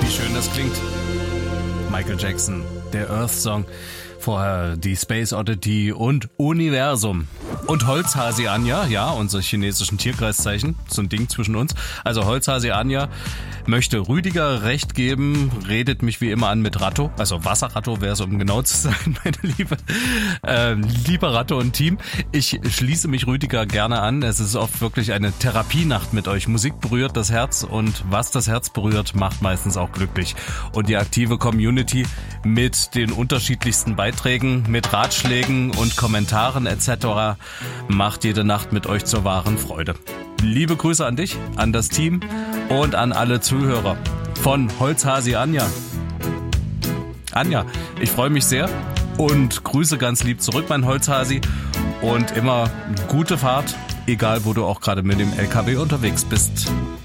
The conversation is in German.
Wie schön das klingt. Michael Jackson, der Earth Song. Vorher die Space Oddity und Universum. Und Holzhasi Anja, ja, unsere chinesischen Tierkreiszeichen, so ein Ding zwischen uns. Also Holzhasi Anja möchte Rüdiger recht geben, redet mich wie immer an mit Ratto, also Wasserratto wäre es, um genau zu sein, meine Liebe. Lieber Ratto und Team, ich schließe mich Rüdiger gerne an. Es ist oft wirklich eine Therapienacht mit euch. Musik berührt das Herz und was das Herz berührt, macht meistens auch glücklich. Und die aktive Community mit den unterschiedlichsten Beiträgen, mit Ratschlägen und Kommentaren etc. macht jede Nacht mit euch zur wahren Freude. Liebe Grüße an dich, an das Team und an alle Zuhörer von Holzhasi Anja. Anja, ich freue mich sehr und grüße ganz lieb zurück, mein Holzhasi. Und immer gute Fahrt, egal wo du auch gerade mit dem LKW unterwegs bist.